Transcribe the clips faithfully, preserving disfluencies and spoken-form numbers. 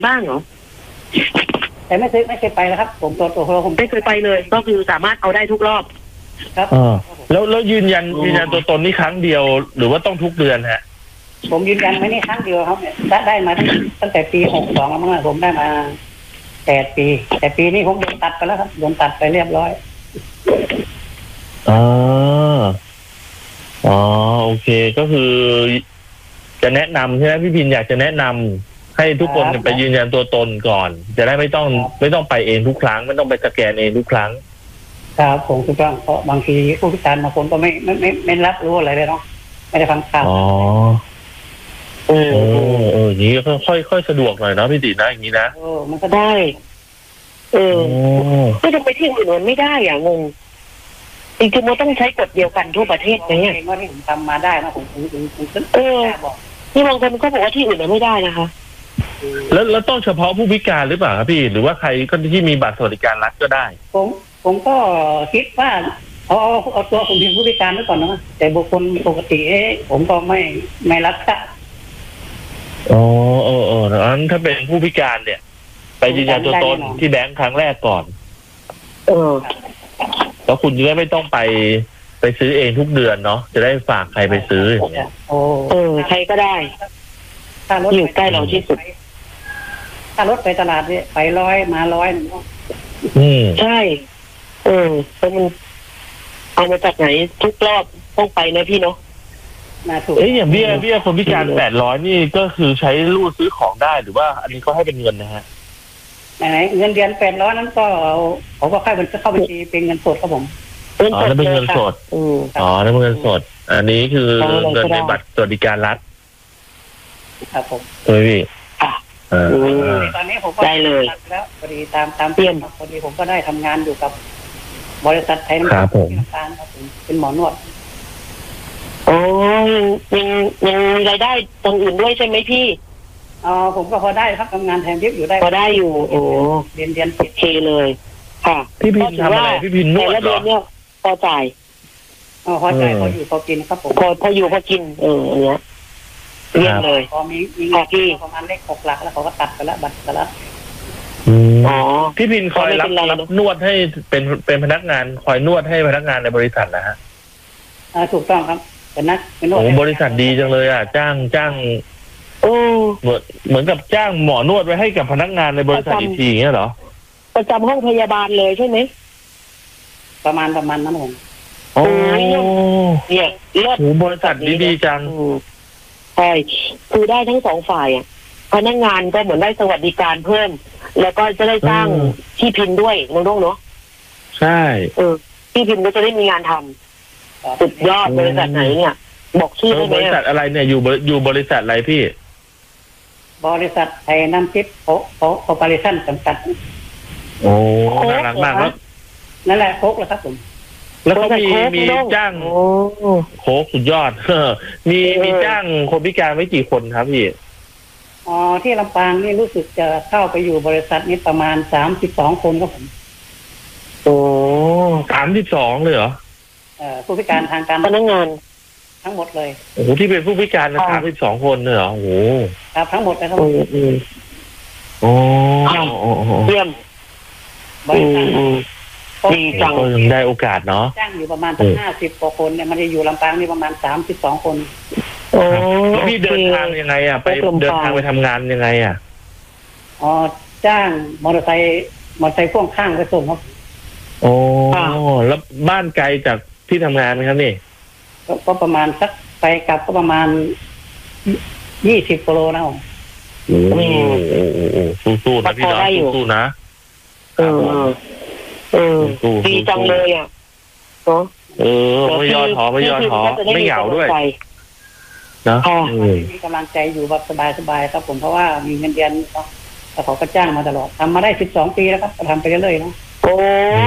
บ้างเหรอแต่ไม่เคยไม่เคยไปนะครับผมตัวตัวผมไม่เคยไปเลยก็คือสามารถเอาได้ทุกรอบครับแล้วแล้วยืนยันยืนยันตัวตนนี่ครั้งเดียวหรือว่าต้องทุกเดือนฮะผมยืนยันไม่นี่ครั้งเดียวครับได้ได้มาตั้งแต่ปีหกสองแล้วมั้งผมได้มาแปดปีแต่ปีนี้ผมโดนตัดไปแล้วครับโดนตัดไปเรียบร้อยอ๋ออ๋อโอเคก็คือจะแนะนำใช่ไหมพี่พินอยากจะแนะนำให้ทุกคนไปยืนยันตัวตนก่อนจะได้ไม่ต้องไม่ต้องไปเองทุกครั้งไม่ต้องไปสแกนเองทุกครั้งครับผมคือต้องเพราะบางทีผู้พิการบางคนก็ไม่ไม่ไม่ไม่รับรู้อะไรเลยเนาะไม่ได้ฟังข่าวอ๋อเออเอออย่างนี้ก็ค่อยค่อยสะดวกหน่อยเนาะพี่ตินะอย่างนี้นะเออมันก็ได้เออก็จะไปที่อื่นมันไม่ได้อ่ะงงจริงๆมันต้องใช้กฎเดียวกันทั่วประเทศไหมเนี่ยว่าที่ผมทำมาได้นะผมผมผมผมเออนี่บางคนก็บอกว่าที่อื่นมันไม่ได้นะคะแล้วแล้วต้องเฉพาะผู้พิการหรือเปล่าครับพี่หรือว่าใครก็ที่มีบัตรสวัสดิการรัฐก็ได้ผมผมก็คิดว่าเอาเอาเอาตัวผมเป็นผู้พิการไว้ก่อนนะแต่บุคคลปกติเอ๊ะผมก็ไม่ไม่รับค่ะอ๋อเออเอองั้นถ้าเป็นผู้พิการเนี่ยไปยืนยันตัวตนที่แบงค์ครั้งแรกก่อนเออแล้วคุณจะได้ไม่ต้องไปไปซื้อเองทุกเดือนเนาะจะได้ฝากใครไปซื้ออย่างเงี้ยโอ้เออใครก็ได้ถ้ารถอยู่ใกล้เราที่สุดถ้ารถไปตลาดเนี่ยไปร้อยมาร้อยหนึ่งอืมใช่เออแล้วมันเอามาจากไหนทุกรอบต้องไปนะพี่เนาะเอ้ยอย่างเบี้ยเบี้ยคนพิการแปดร้อยนี่ก็คือใช้รูดซื้อของได้หรือว่าอันนี้เขาให้เป็นเงินนะฮะไหนเงินเดือนแปดร้อยนั้นก็เขาก็เข้าบัญชีเข้าบัญชีเป็นเงินสดครับผมอ๋อนั่นเป็นเงินสดอ๋อนั่นเป็นเงินสดอันนี้คือเงินในบัตรสวัสดิการรัฐครับผมใช่พี่เออตอนนี้ผมก็ได้เลยแล้วพอดีตามตามเตรียมพอดีผมก็ได้ทำงานอยู่กับบริษัทไทยน้ำตาลที่น้ำตาลครับผมเป็นหมอนวดโอ้ยังยังมีรายได้ตรงอื่นด้วยใช่ไหมพี่อ๋อผมก็พอได้ครับทำงานแทนทิพย์อยู่ได้พอได้อยู่โอ้เรียนเรียนโอเคเลยค่ะพี่พินทำอะไรพี่พินนวดเหรอเนี่ยพอจ่ายอ๋อพอจ่ายพออยู่พอกินครับผมพอพออยู่พอกินเออเนี้ยเรียนเลยพอมีมีเงินประมาณเลขหกหลักแล้วเขาก็ตัดไปแล้วบัตรไปแล้วอ๋อพี่พินคอยรับรับนวดให้เป็นเป็นพนักงานคอยนวดให้พนักงานในบริษัทนะฮะอ่าถูกต้องครับเป็นนักเป็นนวดโอ้บริษัทดีจังเลยอ่ะจ้างจ้างโอ้เหมือนเหมือนกับจ้างหมอนวดไว้ให้กับพนักงานในบริษัทอีกทีอย่างเงี้ยเหรอประจำห้องพยาบาลเลยใช่ไหมประมาณประมาณนั้นผมโอ้เนี่ยเลิศบริษัทดีดีจังใช่คือได้ทั้งสองฝ่ายอ่ะพนักงานก็เหมือนได้สวัสดิการเพิ่มแล้วก็จะได้จ้างที่พินด้วยน้องๆเนาะใช่เออที่พินก็จะได้มีงานทำสุดยอดบริษัทไหนเนี่ยบอกชื่อได้ไหมบริษัทอะไรเนี่ยอยู่อยู่บริษัทอะไรพี่บริษัทไทยน้ำทิพย์โอโอโอเปอเรชั่นจำกัดโอ้น่ารักมากแล้วนั่นแหละโค้กแล้วครับผมแล้วก็มีมีจ้างโค้กสุดยอดมีมีจ้างคนพิการไว้กี่คนครับพี่อ๋อที่ลำปางนี่รู้สึกจะเข้าไปอยู่บริษัทนี้ประมาณสามสิบสองคนครับผมโอ้สามสิบสองเลยเหรอเอ่อผู้พิการทางการพนักงานทั้งหมดเลยโอ้โหที่เป็นผู้พิการสามสิบสองคนเลยเหรอโอ้โหครับทั้งหมดเลยครับโอ้เยี่ยมบริษัทดีจังได้โอกาสเนาะจ้างอยู่ประมาณสักห้าสิบกว่าคนเนี่ยมันจะอยู่ลำปางนี่ประมาณสามสิบสองคนโอ้พี่เดินทางยังไงอ่ะไปเดินทางไปทำงานยังไงอ่ะอ๋อจ้างมอเตอร์ไซค์มอเตอร์ไซค์พ่วงข้างไปส่งครับโอ้แล้วบ้านไกลจากที่ทำงานไหมครับนี่ก็ประมาณสักไปกลับก็ประมาณยี่สิบกิโลนะผมโอ้โหสู้ๆนะพี่น้องสู้ๆนะเออเออดีจังเลยอ่ะเนาะเออไม่ย่อท้อไม่ย่อท้อไม่เหงาด้วยนะมีกำลังใจอยู่แบบสบายๆครับผมเพราะว่ามีเงินเดือนแต่เขาก็จ้างมาตลอดทำมาได้สิบสองปีแล้วครับทำไปเรื่อยๆนะโอ้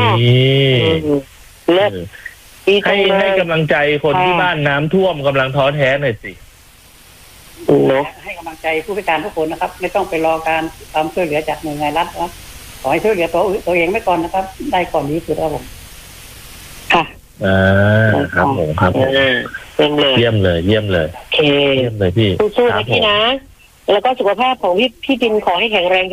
เลิศให้ให้กำลังใจคนที่บ้านน้ำท่วมกำลังท้อแท้หน่อยสิให้กำลังใจผู้พิการทุกคนนะครับไม่ต้องไปรอการความช่วยเหลือจากหน่วยงานรัฐนะขอให้ช่วยเหลือตัวตัวเองไว้ก่อนนะครับได้ก่อนนี้คือครับผมค่ะอ่าครับผมครับเยี่ยมเลยเยี่ยมเลยเยี่ยมเลยโอเคเยี่ยมเลยพี่สู้ๆนะพี่นะแล้วก็สุขภาพของพี่พี่พินขอให้แข็งแรง